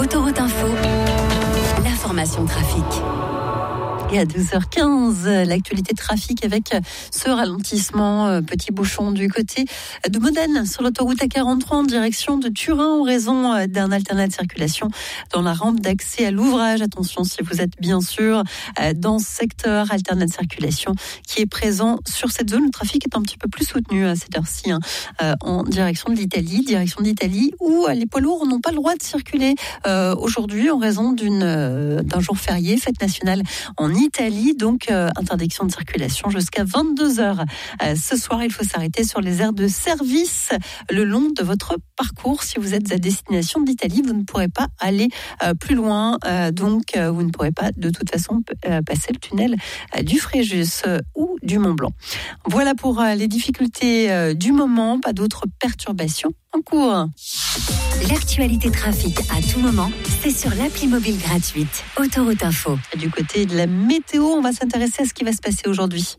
Autoroute Info, l'information trafic. Et à 12h15, l'actualité trafic avec ce ralentissement, petit bouchon du côté de Modène sur l'autoroute A43 en direction de Turin en raison d'un alternat de circulation dans la rampe d'accès à l'ouvrage. Attention si vous êtes bien sûr dans ce secteur, alternat de circulation qui est présent sur cette zone. Le trafic est un petit peu plus soutenu à cette heure-ci en direction d'Italie où les poids lourds n'ont pas le droit de circuler aujourd'hui en raison d'un jour férié, fête nationale en Italie, donc interdiction de circulation jusqu'à 22h. Ce soir, il faut s'arrêter sur les aires de service le long de votre parcours. Si vous êtes à destination d'Italie, vous ne pourrez pas aller plus loin, donc vous ne pourrez pas de toute façon passer le tunnel du Fréjus ou du Mont Blanc. Voilà pour les difficultés du moment, pas d'autres perturbations en cours. L'actualité trafic à tout moment, c'est sur l'appli mobile gratuite Autoroute Info. Du côté de la météo, on va s'intéresser à ce qui va se passer aujourd'hui.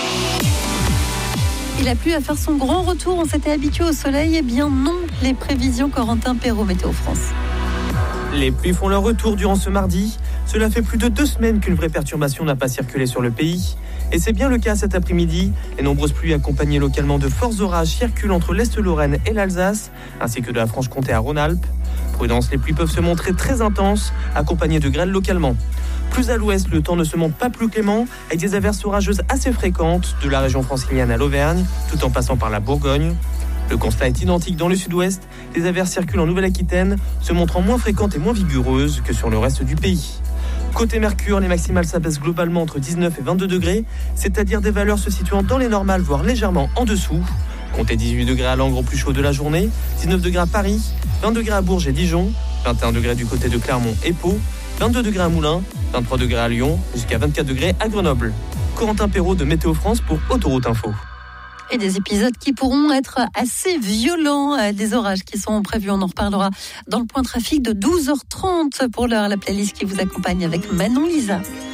Il a plu à faire son grand retour, on s'était habitué au soleil, eh bien non, les prévisions Corentin Perrault, Météo France. Les pluies font leur retour durant ce mardi. Cela fait plus de 2 semaines qu'une vraie perturbation n'a pas circulé sur le pays. Et c'est bien le cas cet après-midi. Les nombreuses pluies accompagnées localement de forts orages circulent entre l'Est-Lorraine et l'Alsace, ainsi que de la Franche-Comté à Rhône-Alpes. Prudence, les pluies peuvent se montrer très intenses, accompagnées de grêles localement. Plus à l'ouest, le temps ne se montre pas plus clément, avec des averses orageuses assez fréquentes, de la région francilienne à l'Auvergne, tout en passant par la Bourgogne. Le constat est identique dans le sud-ouest. Les averses circulent en Nouvelle-Aquitaine, se montrant moins fréquentes et moins vigoureuses que sur le reste du pays. Côté Mercure, les maximales s'abaissent globalement entre 19 et 22 degrés, c'est-à-dire des valeurs se situant dans les normales, voire légèrement en dessous. Comptez 18 degrés à Langres au plus chaud de la journée, 19 degrés à Paris, 20 degrés à Bourges et Dijon, 21 degrés du côté de Clermont et Pau, 22 degrés à Moulins, 23 degrés à Lyon, jusqu'à 24 degrés à Grenoble. Corentin Perrault de Météo France pour Autoroute Info. Et des épisodes qui pourront être assez violents, des orages qui sont prévus, on en reparlera dans le point trafic de 12h30 pour l'heure, la playlist qui vous accompagne avec Manon Lisa.